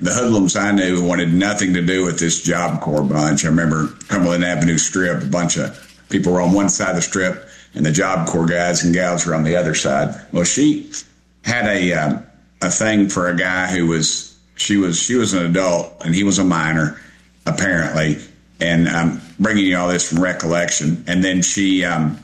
the hoodlums I knew wanted nothing to do with this Job Corps bunch. I remember Cumberland Avenue Strip, a bunch of people were on one side of the strip, and the Job Corps guys and gals were on the other side. Well, she had a thing for a guy she was an adult, and he was a minor, apparently. And I'm bringing you all this from recollection. And then she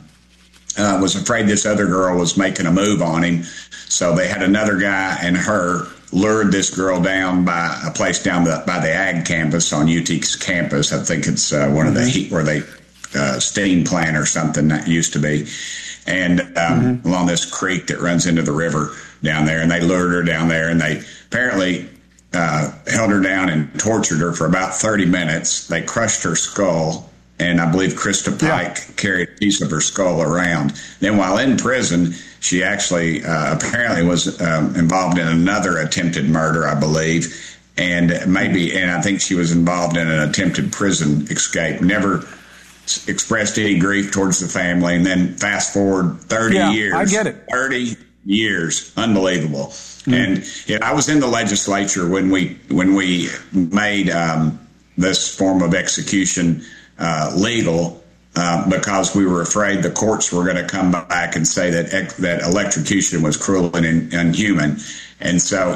was afraid this other girl was making a move on him. So they had another guy and her lured this girl down by a place down by the ag campus on UT's campus. I think it's one of the where they steam plant or something that used to be. And along this creek that runs into the river down there. And they lured her down there, and they apparently held her down and tortured her for about 30 minutes. They crushed her skull, and I believe Krista Pike carried a piece of her skull around. Then while in prison, she actually apparently was involved in another attempted murder, I believe, and I think she was involved in an attempted prison escape. Never expressed any grief towards the family, and then fast forward 30 years. I get it. 30 years. Unbelievable. And I was in the legislature when we made this form of execution legal because we were afraid the courts were going to come back and say that electrocution was cruel and inhuman. And so,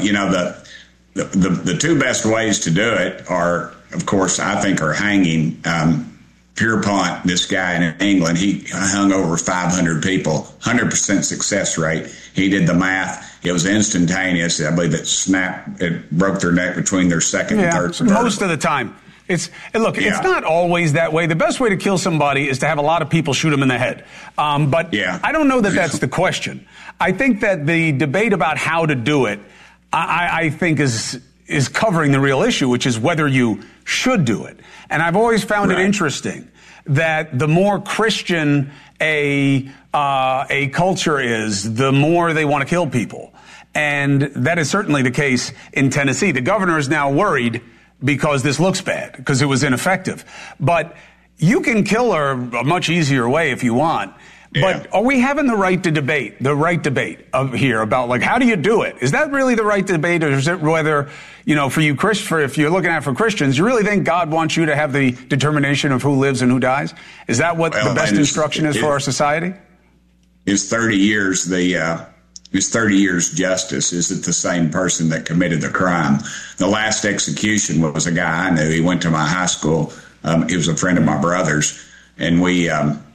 the two best ways to do it are, of course, I think, are hanging. Pierpont, this guy in England, he hung over 500 people, 100% success rate. He did the math. It was instantaneous. I believe it broke their neck between their second and third vertebrae. Most of the time. It's not always that way. The best way to kill somebody is to have a lot of people shoot them in the head. But I don't know that that's the question. I think that the debate about how to do it, I think is covering the real issue, which is whether you should do it. And I've always found it interesting that the more Christian a culture is, the more they want to kill people. And that is certainly the case in Tennessee. The governor is now worried because this looks bad, because it was ineffective. But you can kill her a much easier way if you want. But are we having the right debate here about, how do you do it? Is that really the right debate, or is it whether, for you, if you're looking at it for Christians, you really think God wants you to have the determination of who lives and who dies? Is that what the best instruction is for our society? Is 30 years is 30 years justice? Is it the same person that committed the crime? The last execution was a guy I knew. He went to my high school. He was a friend of my brother's, and we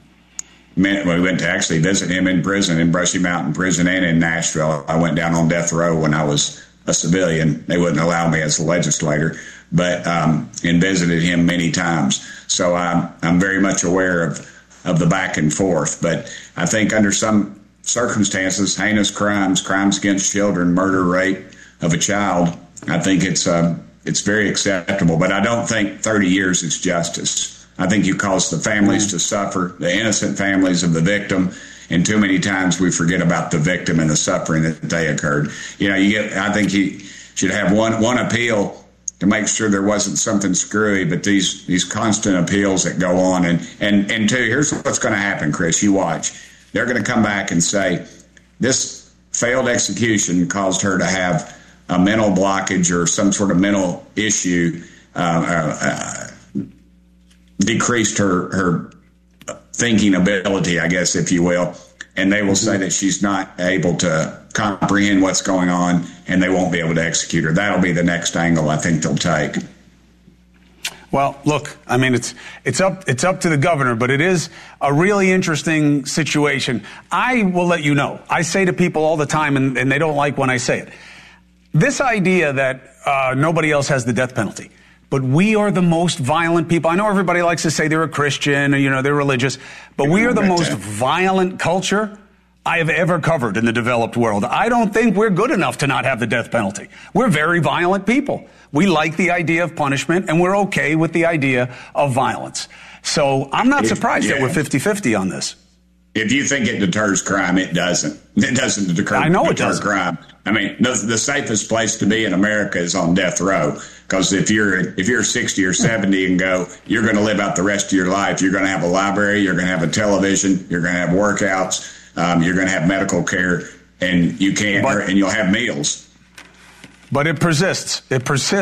went to actually visit him in prison, in Brushy Mountain Prison and in Nashville. I went down on death row when I was a civilian. They wouldn't allow me as a legislator, but and visited him many times. So I'm very much aware of the back and forth. But I think under some circumstances, heinous crimes against children, murder, rape of a child, I think it's very acceptable. But I don't think 30 years is justice. I think you cause the families to suffer, the innocent families of the victim, and too many times we forget about the victim and the suffering that they occurred. I think you should have one appeal to make sure there wasn't something screwy, but these constant appeals that go on, and two, here's what's going to happen, Chris. You watch. They're going to come back and say, this failed execution caused her to have a mental blockage or some sort of mental issue, decreased her thinking ability, I guess, if you will. And they will say that she's not able to comprehend what's going on, and they won't be able to execute her. That'll be the next angle I think they'll take. Well, look, I mean, it's up to the governor, but it is a really interesting situation. I will let you know. I say to people all the time, and they don't like when I say it, this idea that nobody else has the death penalty. But we are the most violent people. I know everybody likes to say they're a Christian, or, they're religious, but we are the most violent culture I have ever covered in the developed world. I don't think we're good enough to not have the death penalty. We're very violent people. We like the idea of punishment, and we're okay with the idea of violence. So I'm not surprised that we're 50-50 on this. If you think it deters crime, it doesn't. It doesn't deter crime. I mean, the safest place to be in America is on death row, because if you're 60 or 70 and you're going to live out the rest of your life. You're going to have a library, you're going to have a television, you're going to have workouts, you're going to have medical care, and you'll have meals. But it persists.